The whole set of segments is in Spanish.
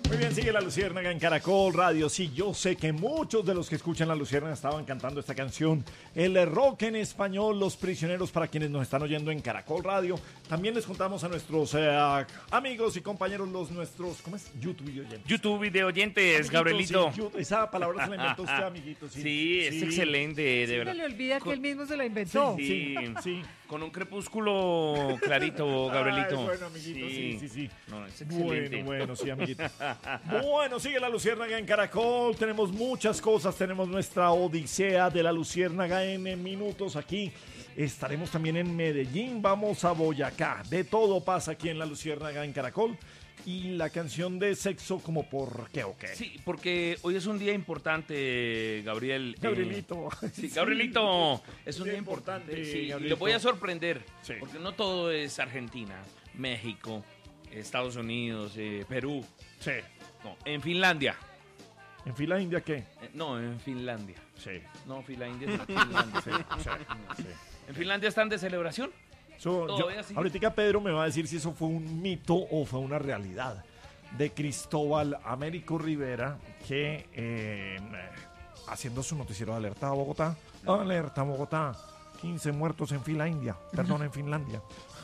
Muy bien, sigue La Luciérnaga en Caracol Radio. Sí, yo sé que muchos de los que escuchan La Luciérnaga estaban cantando esta canción. El rock en español, Los Prisioneros, para quienes nos están oyendo en Caracol Radio. También les contamos a nuestros amigos y compañeros, nuestros, ¿cómo es? YouTube video oyentes. YouTube video oyentes, Gabrielito. Sí, esa palabra se la inventó usted, amiguito. Sí, es excelente, de verdad. Se le olvida que él mismo se la inventó. Sí. Con un crepúsculo clarito, Gabrielito. Ay, bueno, amiguito, sí. No, es excelente. Bueno, sí, amiguito. Bueno, sigue La Luciérnaga en Caracol. Tenemos muchas cosas. Tenemos nuestra odisea de La Luciérnaga en minutos aquí. Estaremos también en Medellín. Vamos a Boyacá. De todo pasa aquí en La Luciérnaga en Caracol. Y la canción de Sexo, como por qué o qué. Sí, porque hoy es un día importante, Gabriel. Gabrielito. Sí, Gabrielito, es un día importante. Sí, y Gabrielito. lo voy a sorprender, Sí. porque no todo es Argentina, México, Estados Unidos, Perú. Sí. No, en Finlandia. ¿En fila india qué? No, en Finlandia. Sí. No, Finlandia es Finlandia. Sí. En Finlandia están de celebración. Todavía sí. Ahorita Pedro me va a decir si eso fue un mito o fue una realidad de Cristóbal Américo Rivera que haciendo su noticiero de Alerta Bogotá, Alerta Bogotá, 15 muertos en fila india, perdón, en Finlandia.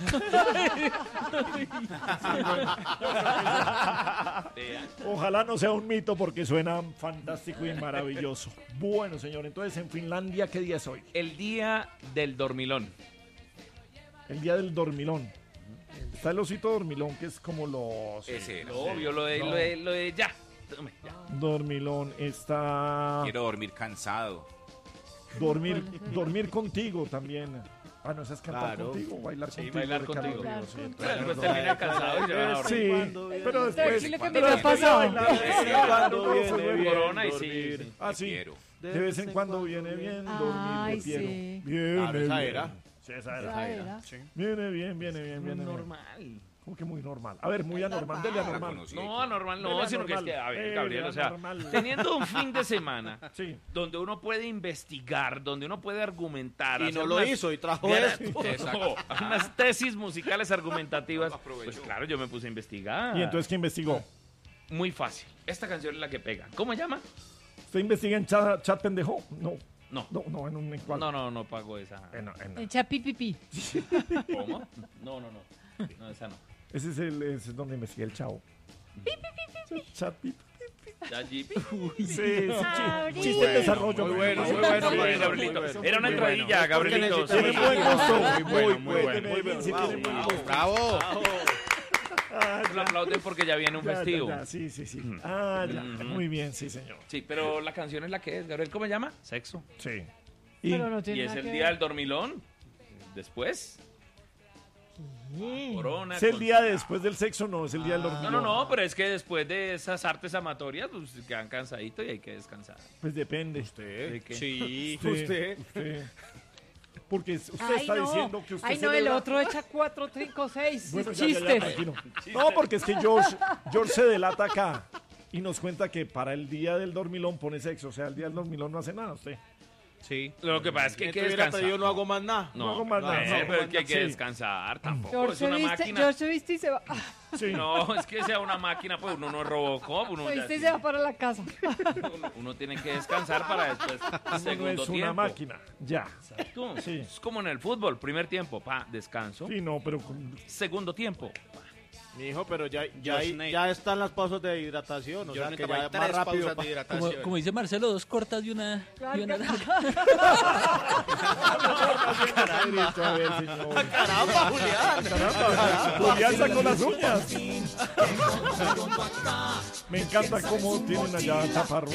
Ojalá no sea un mito porque suena fantástico y maravilloso. Bueno, señor, entonces en Finlandia, ¿qué día es hoy? El día del dormilón. El día del dormilón. Está el osito dormilón, que es como los... Ese, lo obvio, lo de ya. Tome, ya. Dormilón está... Quiero dormir cansado. Dormir contigo también. Ah, no, esa es cantar Claro. contigo, bailar Sí, contigo. bailar Ricardo contigo. Rivero, sí, entonces, Claro, pues termina cansado y se van a dormir. Sí, pero después... Tranquilo que me pero lo ha después de pasado. bailar, Cuando no, viene se duerme. bien Corona y dormir. sí. Ah, sí. Quiero. De vez en cuando viene bien dormir, Ay, de Piero. sí. Viene Claro, esa bien. era. Sí, esa Esa era. era. Viene bien. Normal. Como que muy normal. A ver, muy anormal. Dele anormal. No, anormal no, Dele sino que es que, a ver, Gabriel, o sea, anormal. teniendo un fin de semana Sí. donde uno puede investigar, donde uno puede argumentar. Y hacer no lo unas- hizo y trajo Exacto. esto. Unas tesis musicales argumentativas. Lo aprovechó. Pues claro, yo me puse a investigar. ¿Y entonces qué investigó? Muy fácil. Esta canción es la que pega. ¿Cómo se llama? ¿Usted investiga en chat pendejo? No. No. No, en un encuadre. No pago esa. Echa pipipi. ¿Cómo? No. No, esa no. Ese es donde investigué el chavo. Chat pip. Allí. Sí, Gabriel. chiste en desarrollo. Muy bueno, Muy bien, Gabrielito. Era una entradilla, Gabrielito. Tiene buen gusto. Muy bueno. Sí, tiene buen gusto. ¡Bravo! Lo aplauden porque ya viene un festivo. Ya. Sí. Ah, ya. Muy bien, sí, señor. Sí, pero la canción es la que es, Gabriel. ¿Cómo se llama? Sexo. Sí. Y Pero no tiene Y es nada el que día ver. del dormilón. Después. Corona. ¿es el con- día después del sexo? No, es el día del dormilón. No, pero es que después de esas artes amatorias, pues quedan cansaditos y hay que descansar. Pues depende. ¿De qué? Sí, Usted. Porque usted está diciendo que usted Ay, no, el celebra- otro echa 4, 5, 6 Bueno, ya, chistes. tranquilo. No, porque es que George se delata acá y nos cuenta que para el día del dormilón pone sexo. O sea, el día del dormilón no hace nada usted. Sí. Lo que pasa es que hay que Hubiera descansar. pedido no hago más nada. No hago más nada. Pero es que hay que Sí. descansar tampoco. George Es se una viste, máquina. George se viste y se va. Sí. No, es que sea una máquina, pues uno no es Robocop. Uno, Se viste y se va para la casa. uno tiene que descansar para después. No Segundo es una tiempo. máquina. Ya. Exacto. Sí. Es como en el fútbol. Primer tiempo, descanso. Sí, no, pero con- Segundo tiempo. Mi hijo, pero ya Nate. están las pausas de hidratación. O sea, que ya es más tres rápido. pausas de hidratación. Como dice Marcelo, 2 cortas y una larga. A ver, señor. ¡Caramba, Julián! Julián sacó las uñas. Me encanta cómo tienen allá chaparro.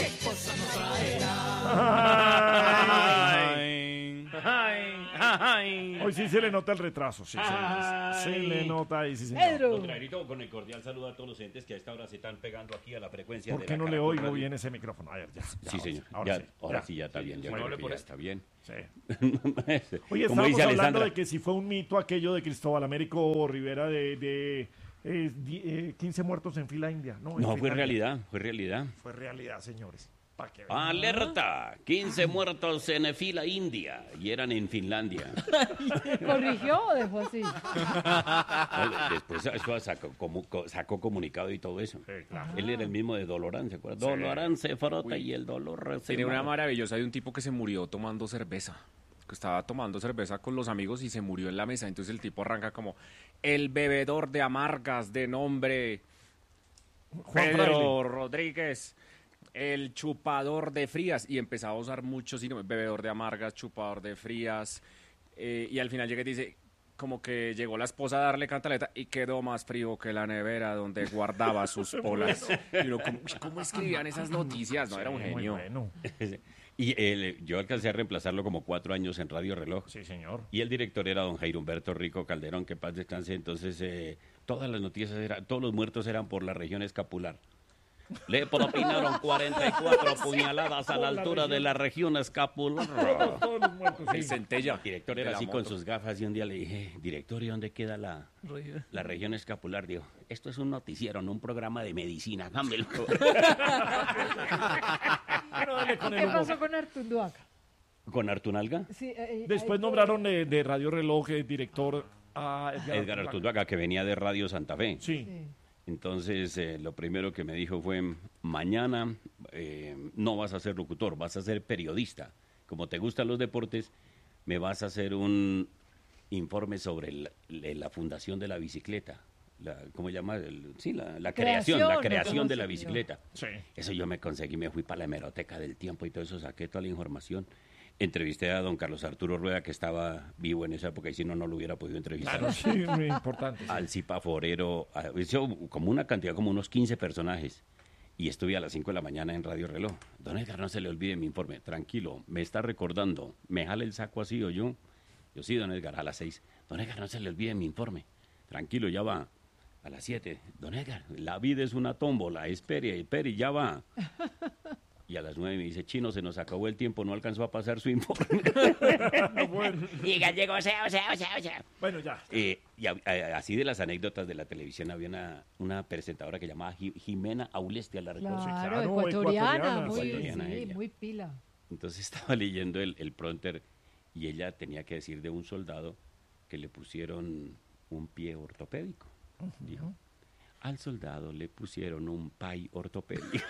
Hoy sí se le nota el retraso, sí, se le nota ahí, sí, señor. Pedro. Don Trairito, con el cordial saludo a todos los entes que a esta hora se están pegando aquí a la frecuencia ¿Por de qué la no le Caracol oigo Radio. bien ese micrófono? A ver, ya. Sí, señor. Ahora Ahora sí. sí, ya está bien. Ya Bueno, creo hable que por ya esto. está bien. Sí. Como Oye, estábamos dice hablando Alessandra. de que si fue un mito aquello de Cristóbal Américo Rivera de 15 muertos en fila india. No, en No, fue Finlandia. realidad, fue realidad. Fue realidad, señores. Pa' que vean. Alerta, 15 muertos en fila india y eran en Finlandia. ¿Corrigió o dejó así? Después eso sacó comunicado y todo eso. Sí, claro. Él era el mismo de Dolorán, ¿se acuerdan? Sí. Dolorán se frota y el dolor se Tiene una mata. maravillosa de un tipo que se murió tomando cerveza. Que estaba tomando cerveza con los amigos y se murió en la mesa. Entonces el tipo arranca como el bebedor de amargas de nombre Juan Pedro Fraile. Rodríguez, el chupador de frías. Y empezaba a usar muchos sinónimos, bebedor de amargas, chupador de frías. Y al final llega y dice, como que llegó la esposa a darle cantaleta y quedó más frío que la nevera donde guardaba sus polas. Y uno, ¿cómo escribían esas noticias? No, era un Muy genio. bueno. Y yo alcancé a reemplazarlo como 4 años en Radio Reloj. Sí, señor. Y el director era don Jairo Humberto Rico Calderón, que paz descanse. Entonces, todas las noticias, todos los muertos eran por la región escapular. Le propinaron 44 puñaladas a la altura de la región escapular. Todos los muertos, El sí. centella. El director de era la así con moto. sus gafas y un día le dije, director, ¿y dónde queda la región escapular? Digo, esto es un noticiero, no un programa de medicina, cámbialo. Bueno, dale con el ¿Qué humor. pasó con Artunduaca? ¿Con Artunalga? Sí, Después ahí- nombraron de Radio Reloj director a Edgar Artunduaga, que venía de Radio Santa Fe. Sí. Sí. Entonces, lo primero que me dijo fue, mañana no vas a ser locutor, vas a ser periodista. Como te gustan los deportes, me vas a hacer un informe sobre la fundación de la bicicleta. ¿Cómo se llama? La creación Creación, de la sí, bicicleta. Sí. Eso yo me conseguí, me fui para la hemeroteca del tiempo y todo eso, saqué toda la información. Entrevisté a don Carlos Arturo Rueda, que estaba vivo en esa época, y si no, no lo hubiera podido entrevistar. Claro, sí, muy importante. sí. Al Cipa Forero, hizo como una cantidad, como unos 15 personajes. Y estuve a las 5 de la mañana en Radio Reloj. Don Edgar, no se le olvide mi informe. Tranquilo, me está recordando. ¿Me jala el saco así o yo? Yo sí, don Edgar, a las 6. Don Edgar, no se le olvide mi informe. Tranquilo, ya va. A las 7. Don Edgar, la vida es una tómbola. Espere, ya va. Y a las 9 me dice, Chino, se nos acabó el tiempo, no alcanzó a pasar su informe. Bueno, Y gallego, o sea. bueno, ya. Así de las anécdotas de la televisión, había una presentadora que llamaba Jimena Aulestia, ¿la recuerdas? Claro, claro, ecuatoriana, ecuatoriana sí, ella. muy pila. Entonces estaba leyendo el prompter y ella tenía que decir de un soldado que le pusieron un pie ortopédico. Dijo, al soldado le pusieron un pay ortopédico.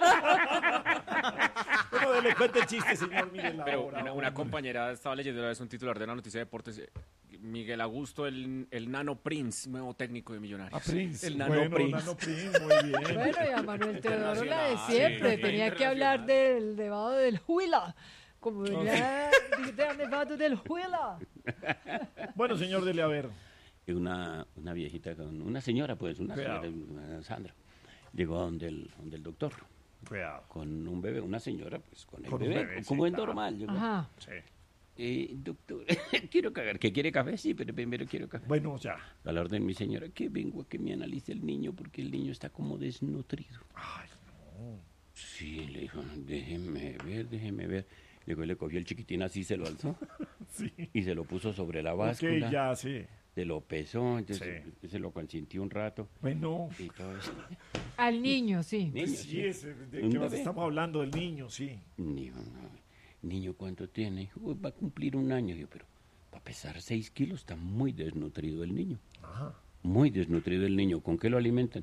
Bueno, dele cuenta el chiste, señor Miguel. Pero ahora, una hombre. compañera estaba leyendo una vez un titular de la noticia de deportes. Miguel Augusto, el Nano Prince, nuevo técnico de Millonarios. A Prince. El Nano Bueno, Prince. Nano Prince, muy bien. Bueno, y a Manuel Teodoro la de Internacional, siempre. sí, Tenía que hablar del nevado del Huila. Como venía del nevado del Huila. Bueno, señor, dele a ver. Y una viejita, una señora, pues, una Cuidado. señora, una Sandra, llegó donde el doctor Cuidado. con un bebé, una señora, pues, con el Con un bebé, bebé, sí, como es claro. normal. Llegó. Ajá. Sí. Doctor, quiero cagar. ¿Que quiere café? Sí, pero primero quiero café. Bueno, ya. A la orden, mi señora, que vengo a que me analice el niño porque el niño está como desnutrido. Ay, Sí, le dijo, déjeme ver. Luego le cogió el chiquitín así, se lo alzó sí. y se lo puso sobre la Ok, báscula. ya, sí. Se lo pesó, entonces se lo consintió un rato Bueno, y todo eso. Al niño, sí. Niño, sí, ¿de Un qué más bebé. estamos hablando? Del niño, sí. Dijo, niño, ¿cuánto tiene? "Uy, va a cumplir 1 año. Yo, pero va a pesar 6 kilos, está muy desnutrido el niño. Ajá. Muy desnutrido el niño. ¿Con qué lo alimentan?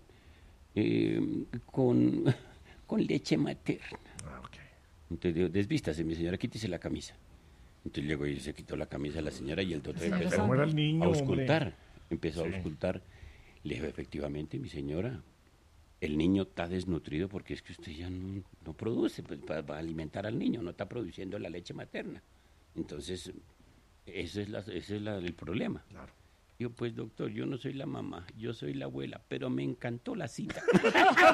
Con leche materna. Ah, ok. Entonces digo, desvístase, mi señora, quítese la camisa. Entonces llegó y se quitó la camisa a la señora y el doctor Señora empezó ¿Cómo era el niño, a hombre? auscultar. Empezó a Sí. auscultar. Le dijo, efectivamente, mi señora, el niño está desnutrido porque es que usted ya no produce pues, para alimentar al niño, no está produciendo la leche materna. Entonces, ese es el problema. Claro. Digo, pues doctor, yo no soy la mamá, yo soy la abuela, pero me encantó la cita.